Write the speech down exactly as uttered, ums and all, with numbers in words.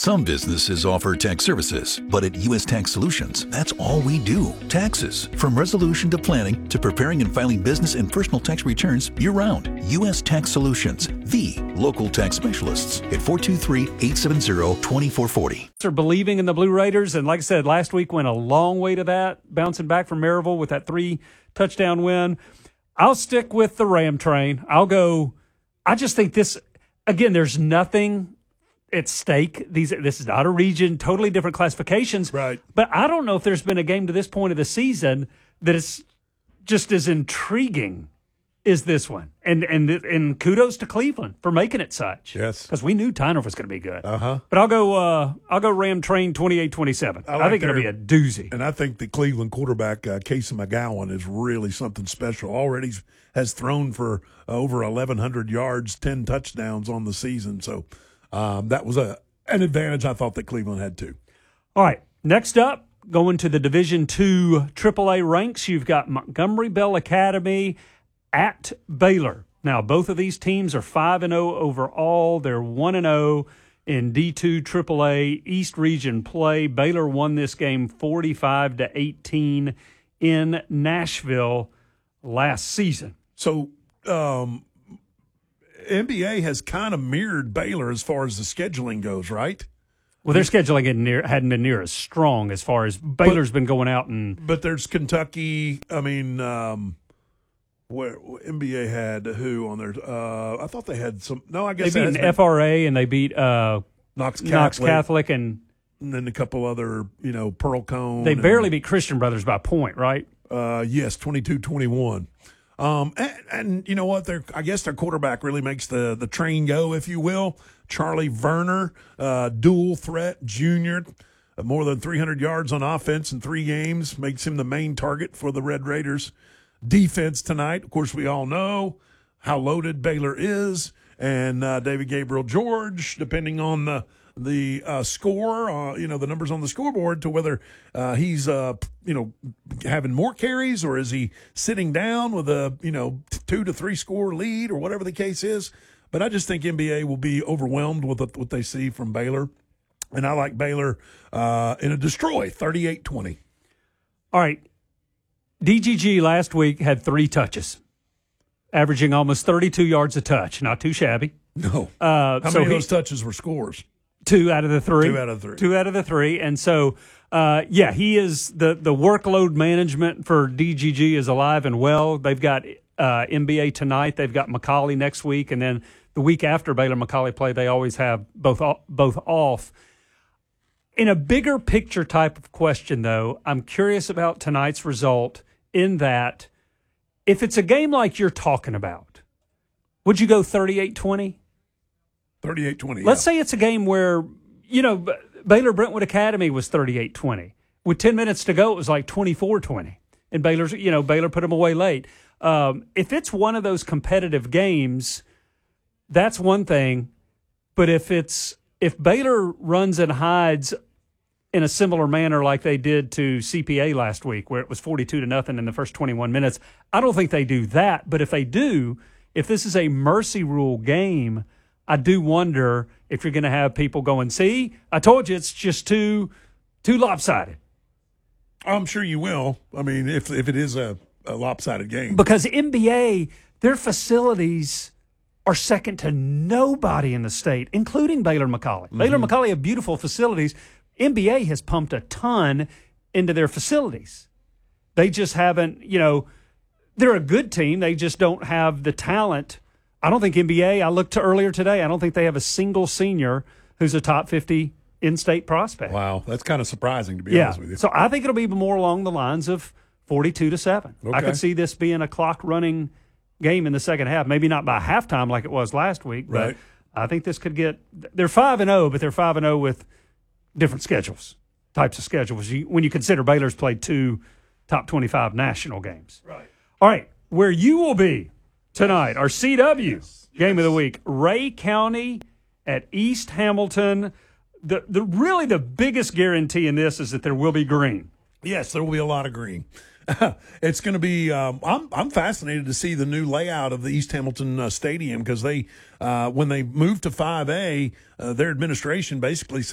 Some businesses offer tax services, but at U S Tax Solutions, that's all we do. Taxes. From resolution to planning to preparing and filing business and personal tax returns year-round. U S Tax Solutions, the local tax specialists at four two three, eight seven zero, two four four zero. Are believing in the Blue Raiders, and like I said, last week went a long way to that, bouncing back from Maryville with that three-touchdown win. I'll stick with the Ram train. I'll go – I just think this – again, there's nothing – at stake. These this is not a region, totally different classifications. Right. But I don't know if there's been a game to this point of the season that is just as intriguing as this one. And and and kudos to Cleveland for making it such. Yes. Because we knew Tyner was going to be good. Uh-huh. But I'll go uh, I'll go Ram Train twenty-eight twenty-seven. I, like I think it'll be a doozy. And I think the Cleveland quarterback, uh, Casey McGowan, is really something special. Already has thrown for uh, over eleven hundred yards, ten touchdowns on the season. So Um, that was a an advantage I thought that Cleveland had too. All right, next up, going to the Division Two triple A ranks, you've got Montgomery Bell Academy at Baylor. Now, both of these teams are five and zero overall. They're one and zero in D two triple A East Region play. Baylor won this game forty-five to eighteen in Nashville last season. So. Um, N B A has kind of mirrored Baylor as far as the scheduling goes, right? Well, their scheduling hadn't, near, hadn't been near as strong as far as Baylor's but, been going out and. But there's Kentucky. I mean, um, where N B A had who on their? Uh, I thought they had some. No, I guess they beat an F R A and they beat uh, Knox Catholic, Knox Catholic and. And then a couple other, you know, Pearl Cone. They and, barely beat Christian Brothers by a point, right? Uh, yes, twenty-two twenty-one. Um, and, and you know what? Their I guess their quarterback really makes the, the train go, if you will. Charlie Verner, uh, dual threat junior, uh, more than three hundred yards on offense in three games, makes him the main target for the Red Raiders defense tonight. Of course, we all know how loaded Baylor is, and uh, David Gabriel George, depending on the the uh, score, uh, you know, the numbers on the scoreboard, to whether uh, he's, uh, you know, having more carries or is he sitting down with a, you know, two to three score lead or whatever the case is. But I just think N B A will be overwhelmed with what they see from Baylor. And I like Baylor uh, in a destroy, thirty-eight twenty. All right. D G G last week had three touches, averaging almost thirty-two yards a touch. Not too shabby. No. Uh, How so many he, of those touches were scores? Two out of the three. Two out of the three. Two out of the three. And so, uh, yeah, he is the, the workload management for D G G is alive and well. They've got uh, N B A tonight. They've got McCallie next week. And then the week after Baylor McCallie play, they always have both both off. In a bigger picture type of question, though, I'm curious about tonight's result in that if it's a game like you're talking about, would you go thirty-eight twenty? thirty-eight twenty. Let's yeah. say it's a game where, you know, Baylor Brentwood Academy was thirty-eight twenty. With ten minutes to go, it was like twenty-four twenty. And Baylor's, you know, Baylor put them away late. Um, if it's one of those competitive games, that's one thing. But if it's if Baylor runs and hides in a similar manner like they did to C P A last week, where it was forty-two to nothing in the first twenty-one minutes, I don't think they do that. But if they do, if this is a mercy rule game, I do wonder if you're going to have people going, see, I told you it's just too too lopsided. I'm sure you will. I mean, if if it is a, a lopsided game. Because N B A, their facilities are second to nobody in the state, including Baylor McCallie. Mm-hmm. Baylor McCallie have beautiful facilities. N B A has pumped a ton into their facilities. They just haven't, you know, they're a good team. They just don't have the talent. I don't think N B A, I looked to earlier today, I don't think they have a single senior who's a top fifty in-state prospect. Wow, that's kind of surprising, to be yeah. honest with you. So I think it'll be more along the lines of forty-two to seven. Okay. I could see this being a clock-running game in the second half. Maybe not by halftime like it was last week, but right. I think this could get – they're five and oh, but they're five and oh with different schedules, types of schedules, you, when you consider Baylor's played two top twenty-five national games. Right. All right, where you will be tonight, our C W yes. game yes. of the week, Ray County at East Hamilton. The the really the biggest guarantee in this is that there will be green. Yes, there will be a lot of green. It's going to be. Um, I'm I'm fascinated to see the new layout of the East Hamilton uh, Stadium because they uh, when they moved to five A, uh, their administration basically said,